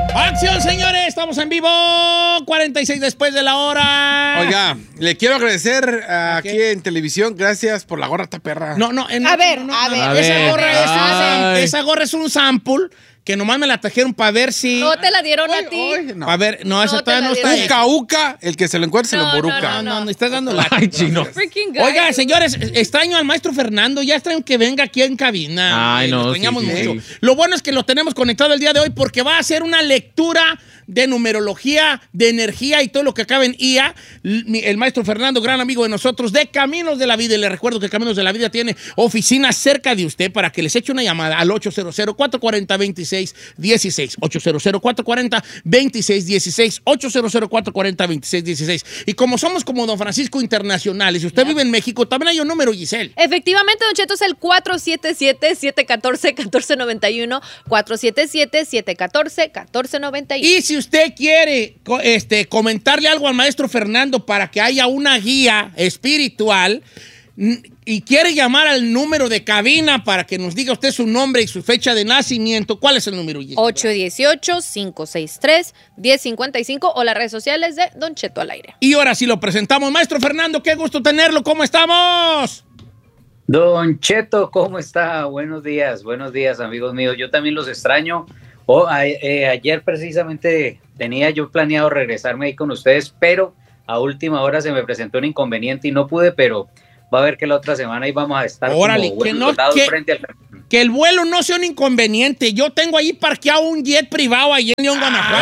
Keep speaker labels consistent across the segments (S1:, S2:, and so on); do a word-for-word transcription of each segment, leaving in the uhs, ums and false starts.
S1: ¡Acción, señores! Estamos en vivo, cuarenta y seis después de la hora.
S2: Oiga, le quiero agradecer uh, aquí
S1: ¿Qué?
S2: en televisión, gracias por la gorra esta perra.
S1: No, no, en,
S3: A ver,
S1: no,
S3: a
S1: no,
S3: ver.
S1: no,
S3: A
S1: esa,
S3: ver.
S1: gorra es un,
S2: Ay.
S1: esa gorra es un sample que nomás me la trajeron para ver si...
S3: No te la dieron
S2: Ay,
S3: a ti.
S2: ay, no.
S1: A ver, no, esa
S3: No te
S1: todavía
S3: la
S1: no está
S3: dieron.
S1: hecha.
S2: Uca, uca, el que se lo encuentre se
S3: No,
S2: lo
S3: no,
S2: emboruca.
S1: No, no, no, estás dando la...
S4: Ay, chino.
S3: Freaking guy.
S1: Oiga, señores, extraño al maestro Fernando. Ya extraño que venga aquí en cabina.
S4: Ay,
S1: Eh,
S4: no,
S1: lo extrañamos
S4: sí, sí,
S1: mucho.
S4: sí.
S1: Lo bueno es que lo tenemos conectado el día de hoy porque va a hacer una lectura de numerología, de energía y todo lo que acaba en I A. El maestro Fernando, gran amigo de nosotros, de Caminos de la Vida. Y le recuerdo que Caminos de la Vida tiene oficinas cerca de usted para que les eche una llamada al ocho cero cero, cuatro cuatro cero, dos seis uno seis. ocho cero cero, cuatro cuatro cero, dos seis uno seis. ocho cero cero, cuatro cuatro cero, dos seis uno seis. Y como somos como Don Francisco Internacionales, si usted vive en México, también hay un número, Giselle.
S3: Efectivamente, Don Cheto, es el cuatro siete siete, siete uno cuatro, uno cuatro nueve uno, cuatro siete siete, siete uno cuatro, uno cuatro nueve uno.
S1: Y si usted quiere co- este, comentarle algo al maestro Fernando para que haya una guía espiritual n- y quiere llamar al número de cabina para que nos diga usted su nombre y su fecha de nacimiento, ¿cuál es el número, Giselle?
S3: ocho uno ocho, cinco seis tres, uno cero cinco cinco o las redes sociales de Don Cheto al aire.
S1: Y ahora sí lo presentamos. Maestro Fernando, qué gusto tenerlo. ¿Cómo estamos?
S5: Don Cheto, ¿cómo está? Buenos días, buenos días, amigos míos. Yo también los extraño. Oh, a- eh, ayer precisamente tenía yo planeado regresarme ahí con ustedes, pero a última hora se me presentó un inconveniente y no pude, pero va a ver que la otra semana ahí vamos a estar
S1: Órale,
S5: como
S1: que
S5: buenos
S1: no-
S5: soldados
S1: que-
S5: frente al...
S1: Que el vuelo no sea un inconveniente. Yo tengo ahí parqueado un jet privado ahí en León, Guanajuato.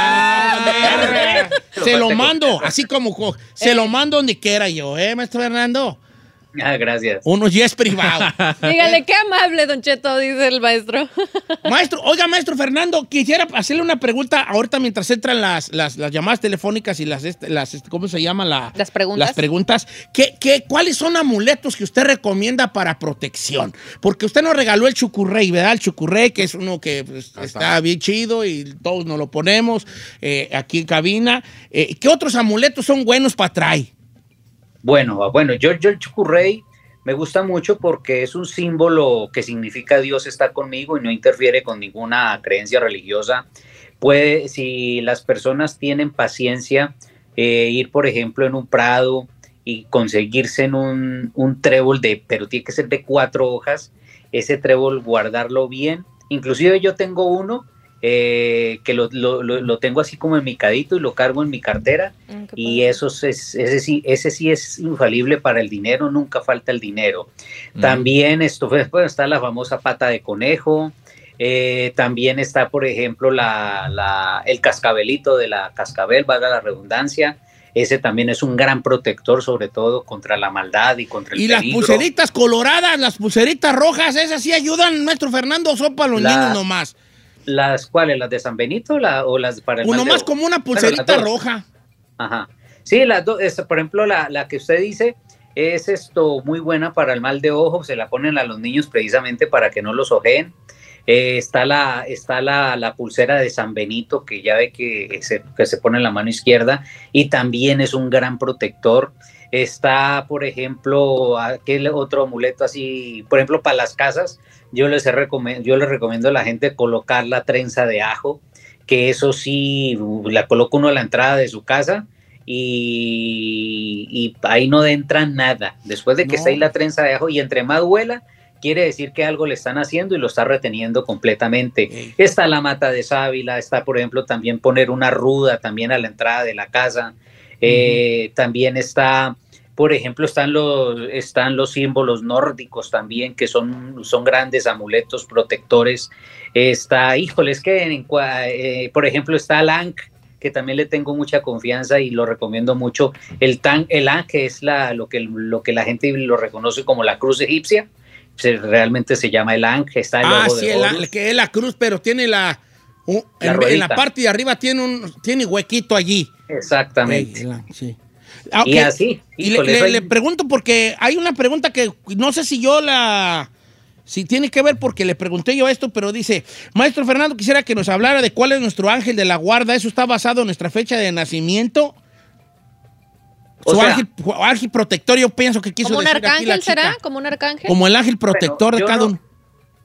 S5: Ah.
S1: Se lo mando, así como co- se lo mando donde quiera yo, ¿eh, maestro Fernando?
S5: Ah, gracias.
S1: Unos jets privados.
S3: Dígale, qué amable, Don Cheto, dice el maestro.
S1: Maestro, oiga, maestro Fernando, quisiera hacerle una pregunta ahorita mientras entran las, las, las llamadas telefónicas y las, este, las este, ¿cómo se llama? La,
S3: Las preguntas.
S1: Las preguntas. ¿Qué, qué, ¿Cuáles son amuletos que usted recomienda para protección? Porque usted nos regaló el chucurrey, ¿verdad? El chucurrey, que es uno que pues, está bien chido y todos nos lo ponemos eh, aquí en cabina. Eh, ¿Qué otros amuletos son buenos para traer?
S5: Bueno, bueno, yo, yo el chucurrey me gusta mucho porque es un símbolo que significa Dios está conmigo y no interfiere con ninguna creencia religiosa. Puede, si las personas tienen paciencia, eh, ir, por ejemplo, en un prado y conseguirse en un, un trébol de, pero tiene que ser de cuatro hojas, ese trébol guardarlo bien. Inclusive yo tengo uno eh, que lo, lo, lo, lo tengo así como enmicadito y lo cargo en mi cartera.
S3: Mm, qué
S5: Y
S3: padre.
S5: eso es, ese, sí, ese sí es infalible para el dinero, nunca falta el dinero.
S4: Mm.
S5: También esto, pues, está la famosa pata de conejo, eh, también está, por ejemplo, la, la, el cascabelito de la cascabel, valga la redundancia. Ese también es un gran protector, sobre todo contra la maldad y contra el
S1: Y las
S5: peligro.
S1: pulseritas coloradas, las pulseritas rojas, ¿esas sí ayudan, maestro Fernando, o son para los
S5: La-
S1: niños nomás?
S5: ¿Las cuáles? ¿Las de San Benito la, o las para el
S1: Uno
S5: mal de
S1: más
S5: ojo?
S1: como una
S5: Bueno, las
S1: pulserita
S5: dos.
S1: roja.
S5: Ajá. Sí, las dos, es, por ejemplo, la, la que usted dice es esto muy buena para el mal de ojo, se la ponen a los niños precisamente para que no los ojeen. Eh, está la, está la, la pulsera de San Benito, que ya ve que se, que se pone en la mano izquierda y también es un gran protector. Está, por ejemplo, aquel otro amuleto así, por ejemplo, para las casas, yo les, he recomend- yo les recomiendo a la gente colocar la trenza de ajo, que eso sí, la coloca uno a la entrada de su casa y, y ahí no entra nada. Después de que
S1: No.
S5: está ahí la trenza de ajo y entre más huela, quiere decir que algo le están haciendo y lo está reteniendo completamente.
S1: Ey.
S5: Está la mata de sábila, está, por ejemplo, también poner una ruda también a la entrada de la casa. Eh, también está, por ejemplo, están los, están los símbolos nórdicos también, que son, son grandes amuletos protectores. Está, híjole, es que, en cua- eh, por ejemplo, está el Ankh, que también le tengo mucha confianza y lo recomiendo mucho. El, tan, el Ankh es la, lo, que, lo que la gente lo reconoce como la cruz egipcia. Se, realmente se llama el Ankh, está el
S1: Ah,
S5: logo
S1: sí,
S5: de
S1: el,
S5: Horus.
S1: que es la cruz, pero tiene la... un-
S5: La
S1: en, en la
S5: ruedita.
S1: parte de arriba tiene un tiene huequito allí.
S5: Exactamente.
S1: Ey, la- sí. Ah,
S5: Y
S1: ok.
S5: así,
S1: Y le,
S5: híjole,
S1: le-
S5: soy-
S1: le pregunto porque hay una pregunta que no sé si yo la... Si tiene que ver porque le pregunté yo esto, pero dice, maestro Fernando, quisiera que nos hablara de cuál es nuestro ángel de la guarda. ¿Eso está basado en nuestra fecha de nacimiento?
S5: O
S1: Su
S5: sea-
S1: ángel, ángel protector, yo pienso que quiso
S3: ¿Como un
S1: decir aquí la
S3: arcángel será?
S1: chica.
S3: ¿Como un arcángel?
S1: Como el ángel protector
S5: Bueno,
S1: de
S5: yo
S1: cada
S5: no-
S1: uno.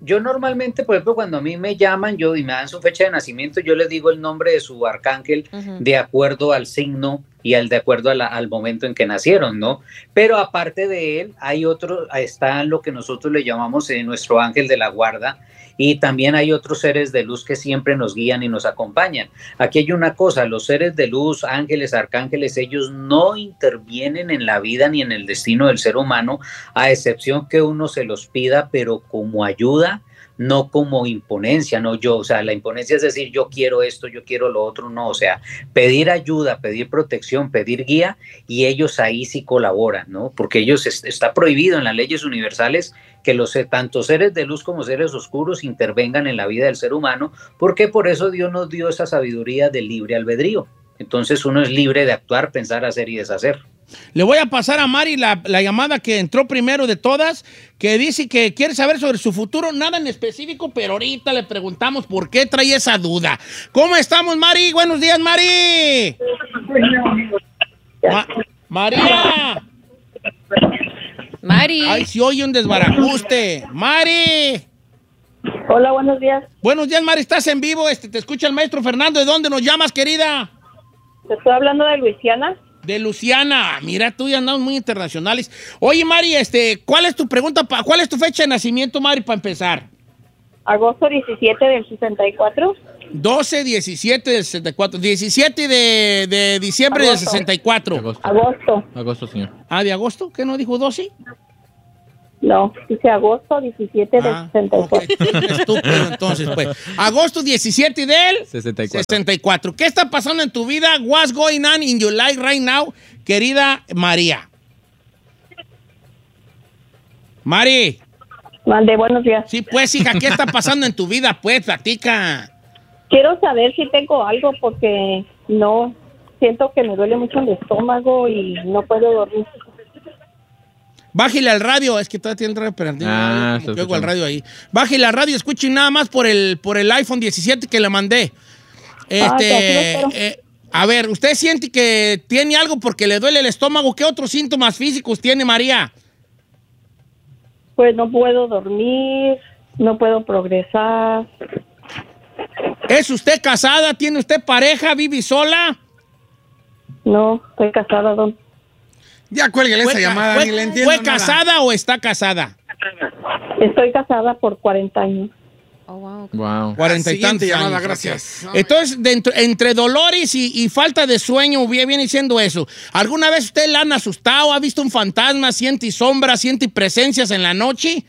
S5: Yo normalmente, por ejemplo, cuando a mí me llaman yo y me dan su fecha de nacimiento, yo les digo el nombre de su arcángel uh-huh. de acuerdo al signo y al de acuerdo a la, al momento en que nacieron, ¿no? Pero aparte de él, hay otro, está lo que nosotros le llamamos eh, nuestro ángel de la guarda, y también hay otros seres de luz que siempre nos guían y nos acompañan. Aquí hay una cosa, los seres de luz, ángeles, arcángeles, ellos no intervienen en la vida ni en el destino del ser humano, a excepción que uno se los pida, pero como ayuda, no como imponencia, no yo, o sea, la imponencia es decir, yo quiero esto, yo quiero lo otro, no, o sea, pedir ayuda, pedir protección, pedir guía, y ellos ahí sí colaboran, ¿no? Porque ellos, es, está prohibido en las leyes universales que los tanto seres de luz como seres oscuros intervengan en la vida del ser humano, porque por eso Dios nos dio esa sabiduría del libre albedrío. Entonces uno es libre de actuar, pensar, hacer y deshacer.
S1: Le voy a pasar a Mari la, la llamada que entró primero de todas, que dice que quiere saber sobre su futuro, nada en específico, pero ahorita le preguntamos por qué trae esa duda. ¿Cómo estamos, Mari? Buenos días, Mari. Ma María.
S3: Mari.
S1: Ay, si oye un desbarajuste. Mari.
S4: Hola, buenos días.
S1: Buenos días, Mari, estás en vivo, este, te escucha el maestro Fernando. ¿De dónde nos llamas, querida?
S4: Te estoy hablando de Luisiana.
S1: De Luciana, mira, tú y andamos muy internacionales. Oye, Mari, este, ¿cuál es tu pregunta? ¿Cuál es tu fecha de nacimiento, Mari, para empezar?
S4: Agosto diecisiete del sesenta y cuatro.
S1: doce, diecisiete del sesenta y cuatro. diecisiete de, de diciembre
S4: agosto.
S1: del sesenta y cuatro.
S4: Agosto. Agosto.
S6: Agosto, señor.
S1: Ah, ¿de agosto? ¿Qué no dijo doce?
S4: No, dice agosto diecisiete
S1: ah,
S4: del sesenta y cuatro.
S1: Okay. Estúpido, entonces, pues. Agosto diecisiete del
S6: sesenta y cuatro.
S1: sesenta y cuatro. ¿Qué está pasando en tu vida? What's going on in your life right now, querida María? Mari.
S4: Mande, buenos días.
S1: Sí, pues, hija, ¿qué está pasando en tu vida? Pues, platica.
S4: Quiero saber si tengo algo porque no, siento que me duele mucho el estómago y no puedo dormir.
S1: Bájale al radio, es que todavía tiene el radio prendido.
S6: Ah,
S1: como que oigo al radio ahí. Bájale al radio, escuchen nada más por el, por el iPhone diecisiete que le mandé. Este,
S4: ah,
S1: eh, a ver, ¿usted siente que tiene algo porque le duele el estómago? ¿Qué otros síntomas físicos tiene, María?
S4: Pues no puedo dormir, no puedo progresar.
S1: ¿Es usted casada? ¿Tiene usted pareja? ¿Vive sola?
S4: No, estoy casada, don.
S2: Ya cuélguele esa llamada,
S1: fue,
S2: ni le entiendo
S1: ¿Fue
S2: nada.
S1: casada o está casada?
S4: Estoy casada por cuarenta años.
S3: Oh, wow.
S6: Wow.
S1: cuarenta y tantos
S2: llamada,
S1: años.
S2: gracias.
S1: Okay. Entonces, dentro, entre dolores y, y falta de sueño, viene siendo eso. ¿Alguna vez usted la han asustado? ¿Ha visto un fantasma? ¿Siente sombras? ¿Siente presencias en la noche?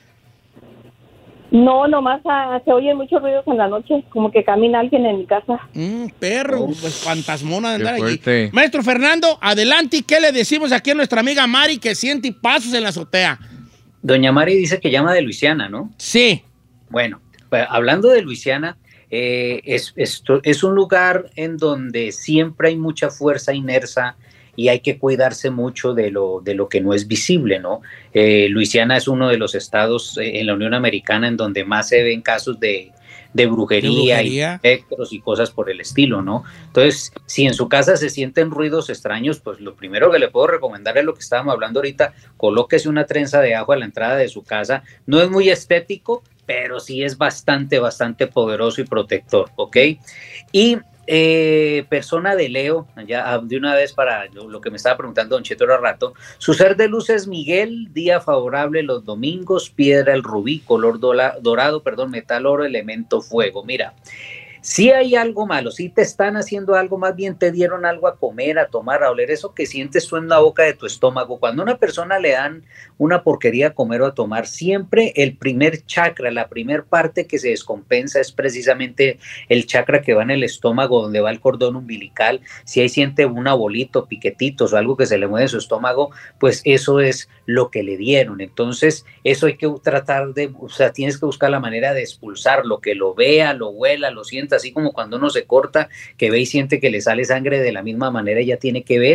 S4: No, nomás ah, se oyen muchos ruidos en la noche, como que camina alguien en mi casa.
S1: Mm, perro, oh, pues fantasmona de andar allí. Maestro Fernando, adelante, ¿qué le decimos aquí a nuestra amiga Mari que siente pasos en la azotea?
S5: Doña Mari dice que llama de Luisiana, ¿no?
S1: Sí.
S5: Bueno, pues, hablando de Luisiana, eh, es, esto, es un lugar en donde siempre hay mucha fuerza inercia y hay que cuidarse mucho de lo, de lo que no es visible, ¿no? Eh, Luisiana es uno de los estados eh, en la Unión Americana en donde más se ven casos de, de, brujería, de brujería y espectros y cosas por el estilo, ¿no? Entonces, si en su casa se sienten ruidos extraños, pues lo primero que le puedo recomendar es lo que estábamos hablando ahorita, colóquese una trenza de ajo a la entrada de su casa. No es muy estético, pero sí es bastante, bastante poderoso y protector, ¿ok? Y Eh, persona de Leo, ya de una vez para lo, lo que me estaba preguntando Don Cheto era rato, su ser de luz es Miguel, día favorable los domingos, piedra el rubí, color dola, dorado, perdón, metal oro, elemento fuego. Mira, si hay algo malo, si te están haciendo algo, más bien te dieron algo a comer, a tomar, a oler, eso que sientes tú en la boca de tu estómago. Cuando a una persona le dan una porquería a comer o a tomar, siempre el primer chakra, la primer parte que se descompensa es precisamente el chakra que va en el estómago, donde va el cordón umbilical. Si ahí siente una bolita, piquetitos o algo que se le mueve en su estómago, pues eso es lo que le dieron. Entonces, eso hay que tratar de, o sea, tienes que buscar la manera de expulsarlo, que lo vea, lo huela, lo sienta, así como cuando uno se corta, que ve y siente que le sale sangre de la misma manera, ella tiene que ver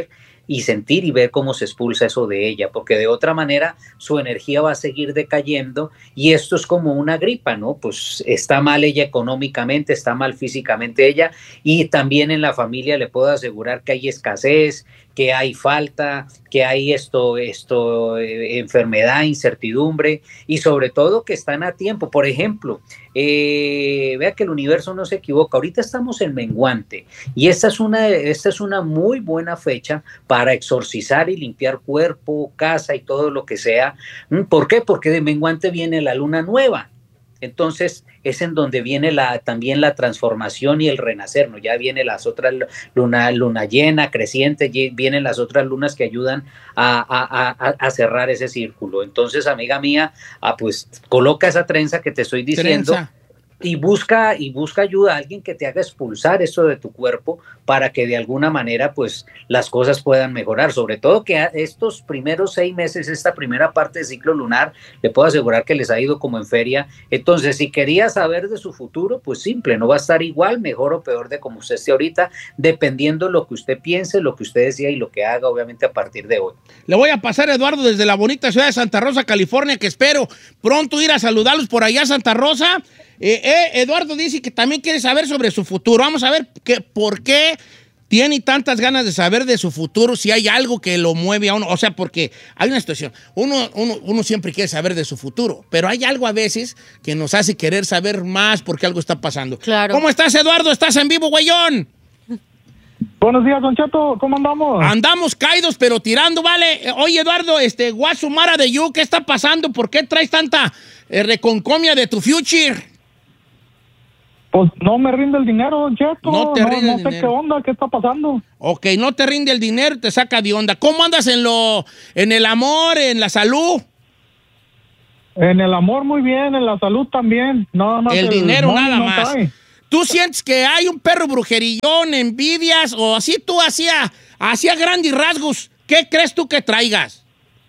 S5: y sentir y ver cómo se expulsa eso de ella, porque de otra manera su energía va a seguir decayendo y esto es como una gripa, ¿no? Pues está mal ella económicamente, está mal físicamente ella y también en la familia le puedo asegurar que hay escasez, que hay falta, que hay esto, esto, eh, enfermedad, incertidumbre y sobre todo que están a tiempo. Por ejemplo, eh, vea que el universo no se equivoca. Ahorita estamos en menguante y esta es una, esta es una muy buena fecha para exorcizar y limpiar cuerpo, casa y todo lo que sea. ¿Por qué? Porque de menguante viene la luna nueva. Entonces es en donde viene la, también la transformación y el renacer, ¿no? Ya vienen las otras luna, luna llena, creciente, vienen las otras lunas que ayudan a, a, a, a cerrar ese círculo. Entonces, amiga mía, ah, pues coloca esa trenza que te estoy diciendo. Trenza. Y busca, y busca ayuda a alguien que te haga expulsar eso de tu cuerpo para que de alguna manera pues las cosas puedan mejorar, sobre todo que estos primeros seis meses, esta primera parte del ciclo lunar, le puedo asegurar que les ha ido como en feria. Entonces, si quería saber de su futuro, pues simple, no va a estar igual, mejor o peor de como usted esté ahorita, dependiendo lo que usted piense, lo que usted decida y lo que haga, obviamente a partir de hoy.
S1: Le voy a pasar a Eduardo desde la bonita ciudad de Santa Rosa, California, que espero pronto ir a saludarlos por allá a Santa Rosa. Eh, eh, Eduardo dice que también quiere saber sobre su futuro. Vamos a ver que, por qué tiene tantas ganas de saber de su futuro, si hay algo que lo mueve a uno. O sea, porque hay una situación. Uno, uno, uno siempre quiere saber de su futuro, pero hay algo a veces que nos hace querer saber más porque algo está pasando.
S3: Claro.
S1: ¿Cómo estás, Eduardo? ¿Estás en vivo, güeyón?
S6: Buenos días, Don Cheto. ¿Cómo andamos?
S1: Andamos caídos, pero tirando, ¿vale? Oye, Eduardo, este, Guasumara de You, ¿qué está pasando? ¿Por qué traes tanta eh, reconcomia de tu future?
S6: Pues no me rinde el dinero, Don Cheto.
S1: No te rinde
S6: no,
S1: el
S6: no sé
S1: dinero.
S6: qué onda, qué está pasando.
S1: Ok, no te rinde el dinero, te saca de onda. ¿Cómo andas en lo, en el amor, en la salud?
S6: En el amor muy bien, en la salud también. Nada más
S1: el, el dinero
S6: money
S1: nada
S6: no
S1: más.
S6: cae.
S1: ¿Tú sientes que hay un perro brujerillón, envidias o así tú hacía, hacía grandes rasgos? ¿Qué crees tú que traigas?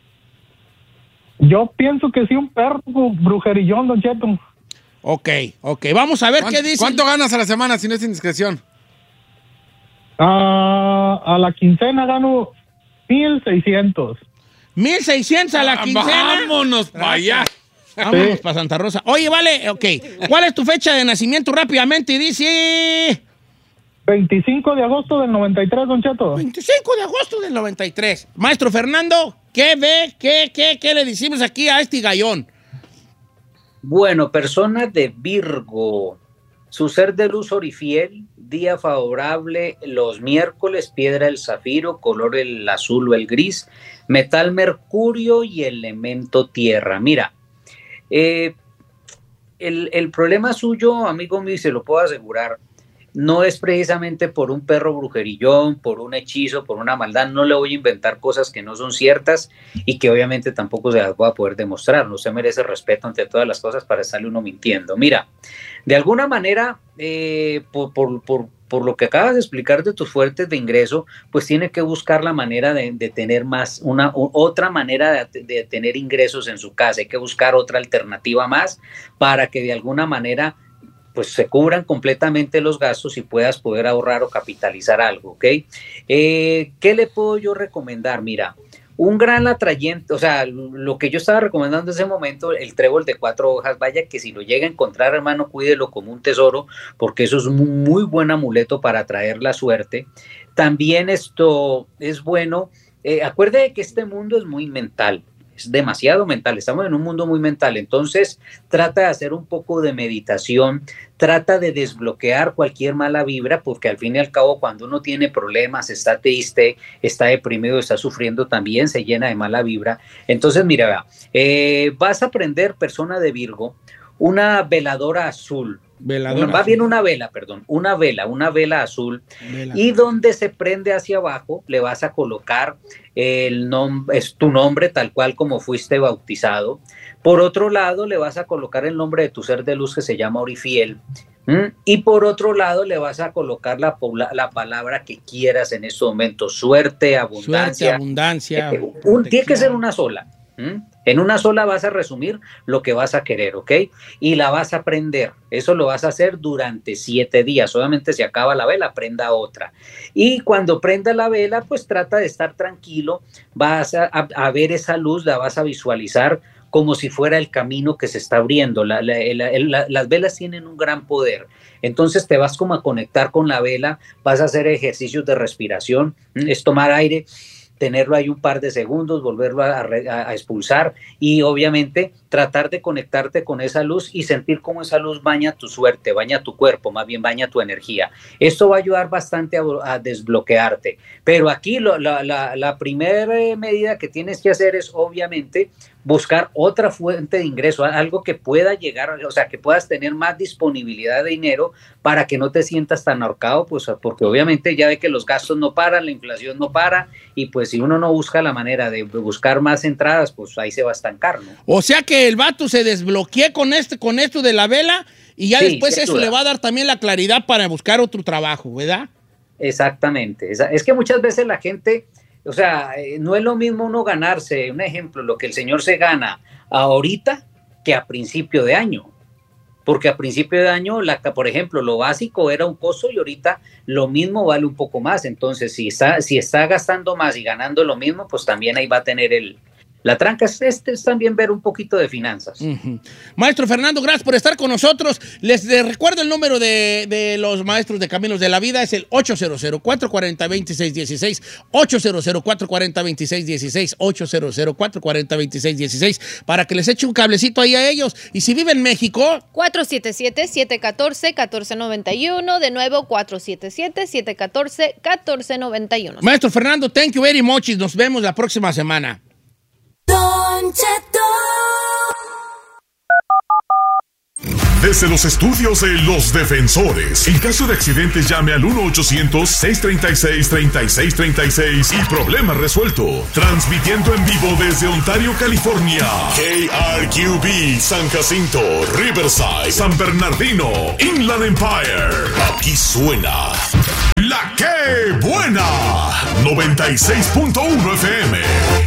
S6: Yo pienso que sí, un perro brujerillón, Don Cheto.
S1: Ok, ok. Vamos a ver qué dice.
S2: ¿Cuánto ganas a la semana si no es indiscreción?
S6: Uh, a la quincena gano mil seiscientos.
S1: ¿mil seiscientos a la
S2: Ah,
S1: quincena?
S2: vámonos para allá.
S1: Vámonos
S6: Sí.
S1: para Santa Rosa. Oye, vale, ok. ¿Cuál es tu fecha de nacimiento rápidamente? Y dice...
S6: veinticinco de agosto del noventa y tres, Don Cheto.
S1: veinticinco de agosto del noventa y tres. Maestro Fernando, ¿qué ve? ¿Qué, qué, qué le decimos aquí a este gallón?
S5: Bueno, persona de Virgo, su ser de luz orifiel, día favorable los miércoles, piedra el zafiro, color el azul o el gris, metal mercurio y elemento tierra. Mira, eh, el, el problema suyo, amigo mío, y se lo puedo asegurar, no es precisamente por un perro brujerillón, por un hechizo, por una maldad. No le voy a inventar cosas que no son ciertas y que obviamente tampoco se las voy a poder demostrar. No se merece respeto ante todas las cosas para estarle uno mintiendo. Mira, de alguna manera, eh, por, por, por, por lo que acabas de explicar de tus fuentes de ingreso, pues tiene que buscar la manera de, de tener más, una otra manera de, de tener ingresos en su casa. Hay que buscar otra alternativa más para que de alguna manera pues se cubran completamente los gastos y puedas poder ahorrar o capitalizar algo, ¿ok? Eh, ¿Qué le puedo yo recomendar? Mira, un gran atrayente, o sea, lo que yo estaba recomendando en ese momento, el trébol de cuatro hojas, vaya que si lo llega a encontrar, hermano, cuídelo como un tesoro, porque eso es un muy buen amuleto para atraer la suerte. También esto es bueno, eh, acuerde que este mundo es muy mental. Es demasiado mental, estamos en un mundo muy mental, entonces trata de hacer un poco de meditación, trata de desbloquear cualquier mala vibra, porque al fin y al cabo cuando uno tiene problemas, está triste, está deprimido, está sufriendo, también se llena de mala vibra. Entonces mira, eh, vas a aprender, persona de Virgo, una veladora azul.
S1: Veladora
S5: Una, va
S1: azul.
S5: bien una vela, perdón, una vela, una vela azul,
S1: Vela.
S5: y donde se prende hacia abajo le vas a colocar el nombre, es tu nombre tal cual como fuiste bautizado. Por otro lado le vas a colocar el nombre de tu ser de luz que se llama Orifiel. ¿Mm? Y por otro lado le vas a colocar la, la palabra que quieras en este momento, suerte, abundancia.
S1: Suerte, abundancia.
S5: Eh, un, tiene que ser una sola. ¿Mm? En una sola vas a resumir lo que vas a querer, ¿ok? Y la vas a prender. Eso lo vas a hacer durante siete días. Solamente se acaba la vela, prenda otra. Y cuando prenda la vela, pues trata de estar tranquilo. Vas a, a, a ver esa luz, la vas a visualizar como si fuera el camino que se está abriendo. La, la, la, la, las velas tienen un gran poder. Entonces te vas como a conectar con la vela, vas a hacer ejercicios de respiración, es tomar aire, tenerlo ahí un par de segundos, volverlo a, a, a expulsar y obviamente tratar de conectarte con esa luz y sentir cómo esa luz baña tu suerte, baña tu cuerpo, más bien baña tu energía. Esto va a ayudar bastante a, a desbloquearte. Pero aquí lo, la, la, la primera medida que tienes que hacer es obviamente buscar otra fuente de ingreso, algo que pueda llegar, o sea, que puedas tener más disponibilidad de dinero para que no te sientas tan ahorcado, pues porque obviamente ya ve que los gastos no paran, la inflación no para, y pues si uno no busca la manera de buscar más entradas, pues ahí se va a estancar, ¿no?
S1: O sea que el vato se desbloquee con, este, con esto de la vela y ya sí, después eso le va a dar también la claridad para buscar otro trabajo, ¿verdad?
S5: Exactamente, es que muchas veces la gente... O sea, no es lo mismo uno ganarse, un ejemplo, lo que el señor se gana ahorita que a principio de año. Porque a principio de año, la, por ejemplo, lo básico era un costo y ahorita lo mismo vale un poco más. Entonces, si está, si está gastando más y ganando lo mismo, pues también ahí va a tener el... La tranca es, este, es también ver un poquito de finanzas.
S1: Uh-huh. Maestro Fernando, gracias por estar con nosotros. Les, les recuerdo el número de, de los maestros de Caminos de la Vida. Es el ocho cero cero, cuatro cuatro cero, dos seis uno seis, ocho cero cero, cuatro cuatro cero, dos seis uno seis, ocho cero cero, cuatro cuatro cero, dos seis uno seis, para que les eche un cablecito ahí a ellos. Y si vive en México...
S3: cuatro siete siete, siete uno cuatro, uno cuatro nueve uno. De nuevo, cuatro siete siete, siete uno cuatro, uno cuatro nueve uno.
S1: Maestro Fernando, thank you very much y nos vemos la próxima semana.
S7: Don Cheto.
S8: Desde los estudios de Los Defensores, en caso de accidentes llame al uno ochocientos, seis treinta y seis, treinta y seis treinta y seis y problema resuelto. Transmitiendo en vivo desde Ontario, California. K R Q B, San Jacinto, Riverside, San Bernardino, Inland Empire. Aquí suena La Que Buena, noventa y seis punto uno F M.